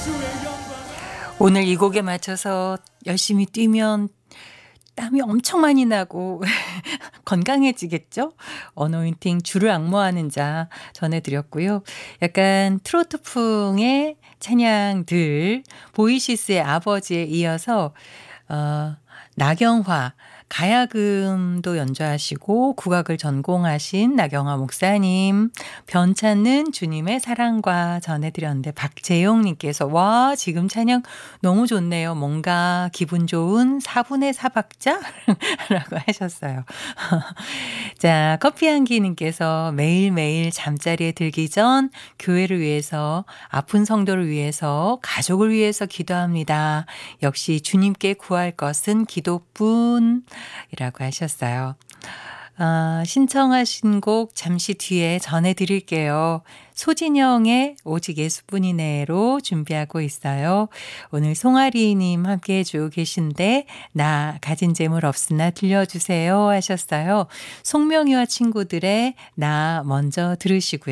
오늘 이 곡에 맞춰서 열심히 뛰면 땀이 엄청 많이 나고 건강해지겠죠? 어노인팅 주를 앙모하는 자 전해드렸고요. 약간 트로트풍의 찬양들, 보이시스의 아버지에 이어서 나경화, 가야금도 연주하시고 국악을 전공하신 나경화 목사님, 변찮는 주님의 사랑과 전해드렸는데 박재용님께서 와 지금 찬양 너무 좋네요. 뭔가 기분 좋은 4분의 4박자? 라고 하셨어요. 자, 커피향기님께서 매일매일 잠자리에 들기 전 교회를 위해서, 아픈 성도를 위해서, 가족을 위해서 기도합니다. 역시 주님께 구할 것은 기도뿐 이라고 하셨어요. 신청하신 곡 잠시 뒤에 전해드릴게요. 소진영의 오직 예수뿐이네로 준비하고 있어요. 오늘 송아리님 함께 해주고 계신데 나 가진 재물 없으나 들려주세요 하셨어요. 송명희와 친구들의 나 먼저 들으시고요.